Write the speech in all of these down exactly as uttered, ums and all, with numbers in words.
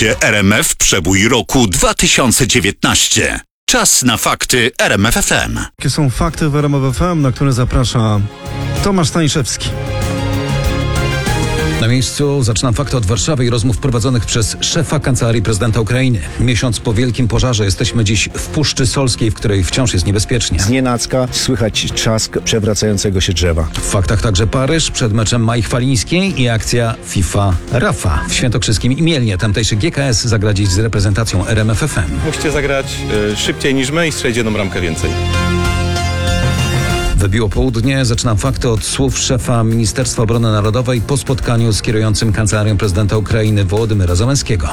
Słuchacie R M F Przebój roku dwa tysiące dziewiętnaście. Czas na fakty R M F F M. Jakie są fakty w R M F F M, na które zaprasza Tomasz Staniszewski. Na miejscu zaczynam fakty od Warszawy i rozmów prowadzonych przez szefa Kancelarii Prezydenta Ukrainy. Miesiąc po wielkim pożarze jesteśmy dziś w Puszczy Solskiej, w której wciąż jest niebezpiecznie. Znienacka słychać trzask przewracającego się drzewa. W faktach także Paryż przed meczem Mai Chwalińskiej i akcja FIFA Rafa w Świętokrzyskim i Mielnie. Tamtejszy G K S zagra dziś z reprezentacją R M F F M. Musicie zagrać y, szybciej niż my i strzelić jedną bramkę więcej. Wybiło południe. Zaczynam fakty od słów szefa Ministerstwa Obrony Narodowej po spotkaniu z kierującym Kancelarią Prezydenta Ukrainy Wołodymyra Zełenskiego.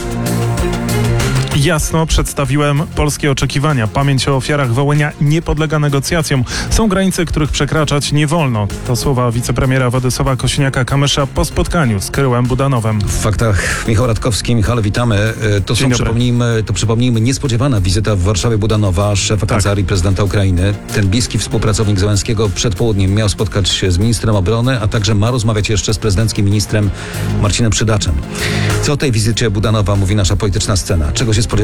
Jasno przedstawiłem polskie oczekiwania. Pamięć o ofiarach Wołynia nie podlega negocjacjom. Są granice, których przekraczać nie wolno. To słowa wicepremiera Władysława Kosiniaka-Kamysza po spotkaniu z Kryłem Budanowem. W faktach Michał Radkowski. Michale, witamy. To są, przypomnijmy, to przypomnijmy, niespodziewana wizyta w Warszawie Budanowa, szefa tak. Kancelarii Prezydenta Ukrainy. Ten bliski współpracownik Zełenskiego przed południem miał spotkać się z ministrem obrony, a także ma rozmawiać jeszcze z prezydenckim ministrem Marcinem Przydaczem. Co o tej wizycie Budanowa mówi nasza polityczna scena? Czego się spodziewamy?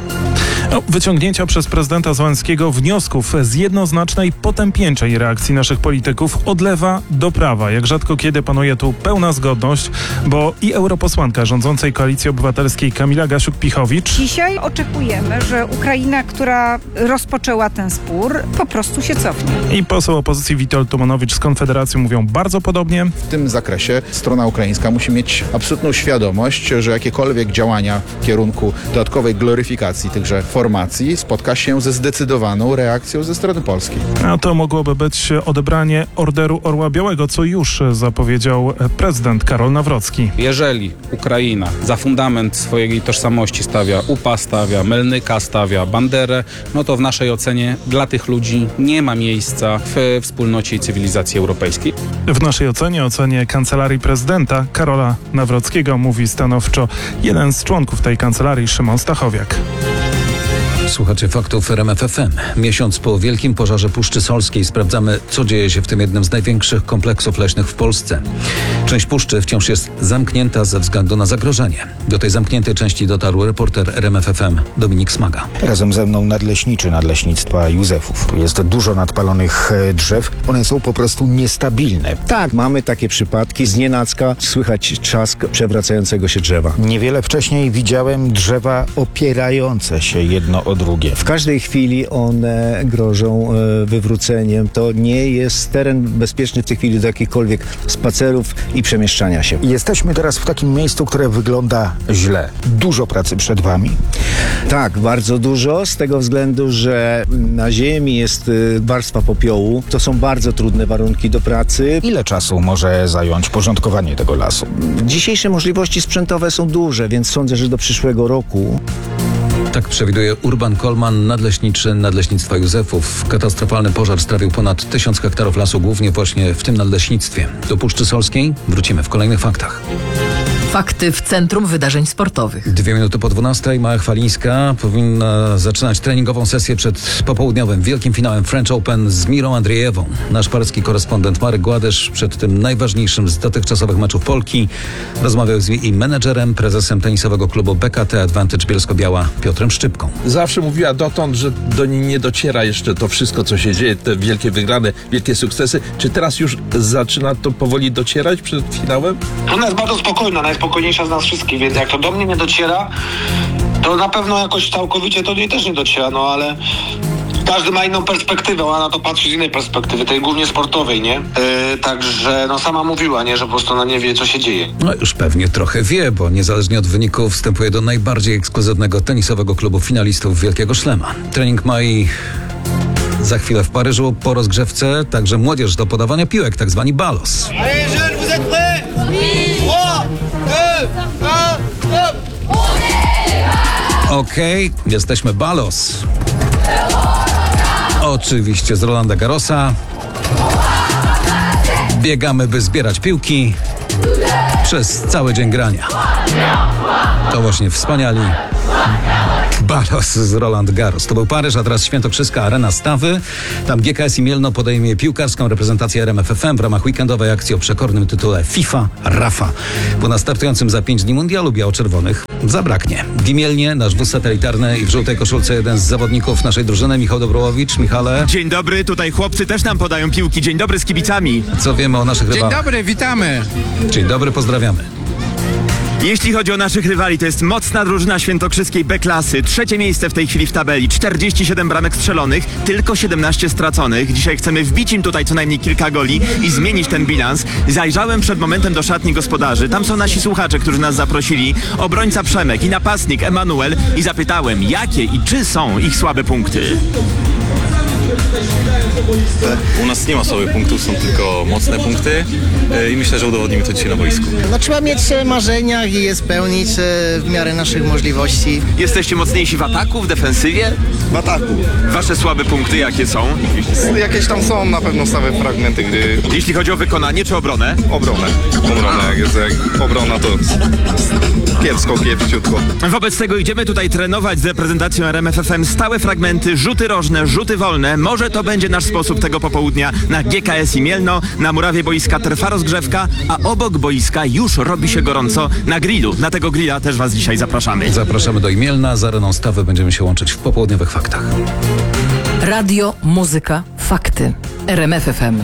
No, wyciągnięcia przez prezydenta Zełenskiego wniosków z jednoznacznej, potępieńczej reakcji naszych polityków od lewa do prawa. Jak rzadko kiedy panuje tu pełna zgodność, bo i europosłanka rządzącej Koalicji Obywatelskiej Kamila Gasiuk-Pichowicz. Dzisiaj oczekujemy, że Ukraina, która rozpoczęła ten spór, po prostu się cofnie. I poseł opozycji Witold Tumanowicz z Konfederacji mówią bardzo podobnie. W tym zakresie strona ukraińska musi mieć absolutną świadomość, że jakiekolwiek działania w kierunku dodatkowej gloryfikacji tychże formacji spotka się ze zdecydowaną reakcją ze strony polskiej. A to mogłoby być odebranie Orderu Orła Białego, co już zapowiedział prezydent Karol Nawrocki. Jeżeli Ukraina za fundament swojej tożsamości stawia U P A, stawia Melnyka, stawia Banderę, no to w naszej ocenie dla tych ludzi nie ma miejsca w wspólnocie i cywilizacji europejskiej. W naszej ocenie, ocenie Kancelarii Prezydenta Karola Nawrockiego mówi stanowczo jeden z członków tej kancelarii, Szymon Stachowiak. Słuchacie faktów R M F F M. Miesiąc po wielkim pożarze Puszczy Solskiej sprawdzamy, co dzieje się w tym jednym z największych kompleksów leśnych w Polsce. Część puszczy wciąż jest zamknięta ze względu na zagrożenie. Do tej zamkniętej części dotarł reporter R M F F M Dominik Smaga. Razem ze mną nadleśniczy Nadleśnictwa Józefów. Jest dużo nadpalonych drzew. One są po prostu niestabilne. Tak, mamy takie przypadki. Znienacka słychać trzask przewracającego się drzewa. Niewiele wcześniej widziałem drzewa opierające się jedno o drugie. W każdej chwili one grożą e, wywróceniem. To nie jest teren bezpieczny w tej chwili do jakichkolwiek spacerów i przemieszczania się. Jesteśmy teraz w takim miejscu, które wygląda źle. Dużo pracy przed wami. Tak, bardzo dużo, z tego względu, że na ziemi jest y, warstwa popiołu. To są bardzo trudne warunki do pracy. Ile czasu może zająć porządkowanie tego lasu? Dzisiejsze możliwości sprzętowe są duże, więc sądzę, że do przyszłego roku. Tak przewiduje Urban Kolman, nadleśniczy Nadleśnictwa Józefów. Katastrofalny pożar strawił ponad tysiąc hektarów lasu, głównie właśnie w tym nadleśnictwie. Do Puszczy Solskiej wrócimy w kolejnych faktach. Fakty w Centrum Wydarzeń Sportowych. Dwie minuty po dwunastej Maja Chwalińska powinna zaczynać treningową sesję przed popołudniowym wielkim finałem French Open z Mirą Andrzejewą. Nasz paryski korespondent Marek Gładysz przed tym najważniejszym z dotychczasowych meczów Polki rozmawiał z jej menedżerem, prezesem tenisowego klubu B K T Advantage Bielsko-Biała Piotrem Szczypką. Zawsze mówiła dotąd, że do niej nie dociera jeszcze to wszystko, co się dzieje, te wielkie wygrane, wielkie sukcesy. Czy teraz już zaczyna to powoli docierać przed finałem? Ona jest bardzo spokojna, najspokojniejsza z nas wszystkich, więc jak to do mnie nie dociera, to na pewno jakoś całkowicie to do niej też nie dociera, no ale każdy ma inną perspektywę, ona na to patrzy z innej perspektywy, tej głównie sportowej, nie? Yy, także no sama mówiła, nie, że po prostu ona nie wie, co się dzieje. No już pewnie trochę wie, bo niezależnie od wyników wstępuje do najbardziej ekskluzywnego tenisowego klubu finalistów Wielkiego Szlema. Trening ma i za chwilę w Paryżu po rozgrzewce, także młodzież do podawania piłek, tak zwani balos. Okej, okay, jesteśmy balos. Oczywiście z Rolanda Garrosa. Biegamy, by zbierać piłki. przez cały dzień grania. To właśnie wspaniali Baros z Roland Garros. To był Paryż, a teraz świętokrzyska Arena Stawy. Tam G K S i Mielno podejmie piłkarską reprezentację R M F F M w ramach weekendowej akcji o przekornym tytule FIFA Rafa. Bo na startującym za pięć dni mundialu biało-czerwonych zabraknie. W Imielnie nasz wóz satelitarny i w żółtej koszulce jeden z zawodników naszej drużyny, Michał Dobrołowicz. Michale. Dzień dobry, tutaj chłopcy też nam podają piłki. Dzień dobry z kibicami. Co wiemy o naszych rywalach? Dzień dobry, witamy. Dzień dobry, pozdrawiamy. Jeśli chodzi o naszych rywali, to jest mocna drużyna świętokrzyskiej B-klasy. Trzecie miejsce w tej chwili w tabeli. czterdzieści siedem bramek strzelonych, tylko siedemnaście straconych. Dzisiaj chcemy wbić im tutaj co najmniej kilka goli i zmienić ten bilans. Zajrzałem przed momentem do szatni gospodarzy. Tam są nasi słuchacze, którzy nas zaprosili. Obrońca Przemek i napastnik Emanuel. I zapytałem, jakie i czy są ich słabe punkty. U nas nie ma słabych punktów, są tylko mocne punkty i myślę, że udowodnimy to dzisiaj na boisku. No trzeba mieć marzenia i je spełnić w miarę naszych możliwości. Jesteście mocniejsi w ataku, w defensywie? W ataku. Wasze słabe punkty jakie są? Jakieś tam są na pewno same fragmenty gry. Jeśli chodzi o wykonanie czy obronę? Obronę. Obronę, jak jest jak obrona, to kiepsko, kiepciutko. Wobec tego idziemy tutaj trenować z reprezentacją R M F F M stałe fragmenty, rzuty rożne, rzuty wolne. Może to będzie nasz sposób tego popołudnia na G K S i Mielno. Na murawie boiska trwa rozgrzewka, a obok boiska już robi się gorąco na grillu. Na tego grilla też was dzisiaj zapraszamy. Zapraszamy do Imielna. Z Areną Stawy będziemy się łączyć w popołudniowych faktach. Radio, muzyka, fakty. R M F F M.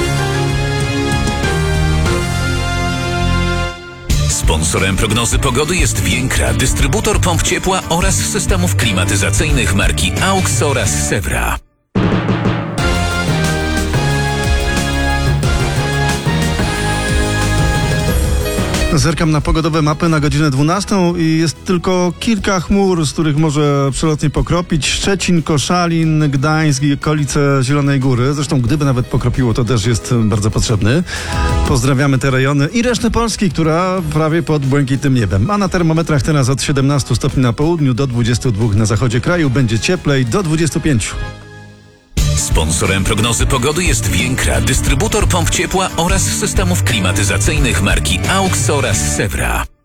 Sponsorem prognozy pogody jest Więkra, dystrybutor pomp ciepła oraz systemów klimatyzacyjnych marki AUX oraz Sewra. Zerkam na pogodowe mapy na godzinę dwunastą i jest tylko kilka chmur, z których może przelotnie pokropić. Szczecin, Koszalin, Gdańsk i okolice Zielonej Góry. Zresztą gdyby nawet pokropiło, to też jest bardzo potrzebny. Pozdrawiamy te rejony i resztę Polski, która prawie pod błękitnym niebem. A na termometrach teraz od siedemnastu stopni na południu do dwudziestu dwóch na zachodzie kraju. Będzie cieplej do dwudziestu pięciu. Sponsorem prognozy pogody jest Więkra, dystrybutor pomp ciepła oraz systemów klimatyzacyjnych marki AUX oraz Sewra.